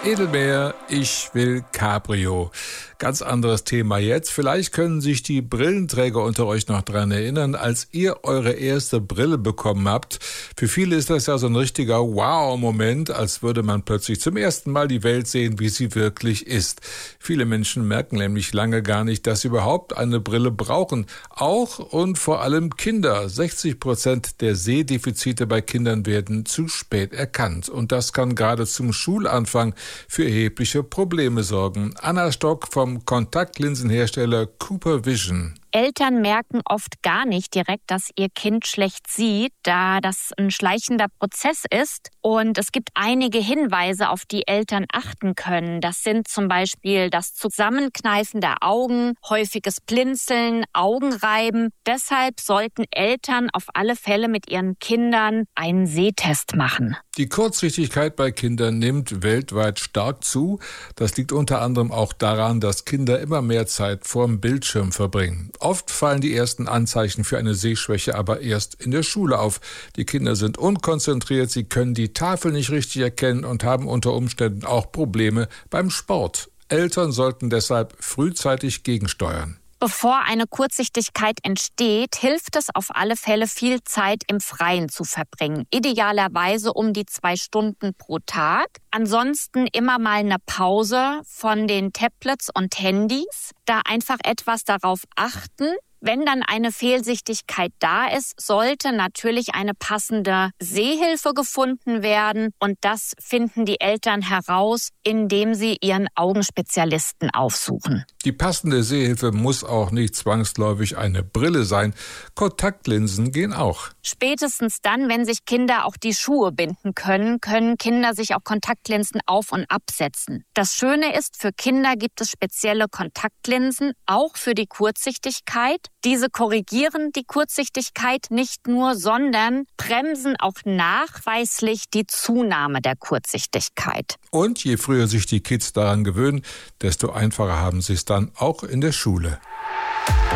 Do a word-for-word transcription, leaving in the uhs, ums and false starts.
Edelmeer, ich will Cabrio. Ganz anderes Thema jetzt. Vielleicht können sich die Brillenträger unter euch noch daran erinnern, als ihr eure erste Brille bekommen habt. Für viele ist das ja so ein richtiger Wow-Moment, als würde man plötzlich zum ersten Mal die Welt sehen, wie sie wirklich ist. Viele Menschen merken nämlich lange gar nicht, dass sie überhaupt eine Brille brauchen. Auch und vor allem Kinder. sechzig Prozent der Sehdefizite bei Kindern werden zu spät erkannt. Und das kann gerade zum Schulanfang für erhebliche Probleme sorgen. Anna Stock vom Kontaktlinsenhersteller Cooper Vision. Eltern merken oft gar nicht direkt, dass ihr Kind schlecht sieht, da das ein schleichender Prozess ist. Und es gibt einige Hinweise, auf die Eltern achten können. Das sind zum Beispiel das Zusammenkneifen der Augen, häufiges Blinzeln, Augenreiben. Deshalb sollten Eltern auf alle Fälle mit ihren Kindern einen Sehtest machen. Die Kurzsichtigkeit bei Kindern nimmt weltweit stark zu. Das liegt unter anderem auch daran, dass Kinder immer mehr Zeit vorm Bildschirm verbringen. Oft fallen die ersten Anzeichen für eine Sehschwäche aber erst in der Schule auf. Die Kinder sind unkonzentriert, sie können die Tafel nicht richtig erkennen und haben unter Umständen auch Probleme beim Sport. Eltern sollten deshalb frühzeitig gegensteuern. Bevor eine Kurzsichtigkeit entsteht, hilft es auf alle Fälle, viel Zeit im Freien zu verbringen. Idealerweise um die zwei Stunden pro Tag. Ansonsten immer mal eine Pause von den Tablets und Handys. Da einfach etwas darauf achten. Wenn dann eine Fehlsichtigkeit da ist, sollte natürlich eine passende Sehhilfe gefunden werden. Und das finden die Eltern heraus, indem sie ihren Augenspezialisten aufsuchen. Die passende Sehhilfe muss auch nicht zwangsläufig eine Brille sein. Kontaktlinsen gehen auch. Spätestens dann, wenn sich Kinder auch die Schuhe binden können, können Kinder sich auch Kontaktlinsen auf- und absetzen. Das Schöne ist, für Kinder gibt es spezielle Kontaktlinsen, auch für die Kurzsichtigkeit. Diese korrigieren die Kurzsichtigkeit nicht nur, sondern bremsen auch nachweislich die Zunahme der Kurzsichtigkeit. Und je früher sich die Kids daran gewöhnen, desto einfacher haben sie es dann auch in der Schule.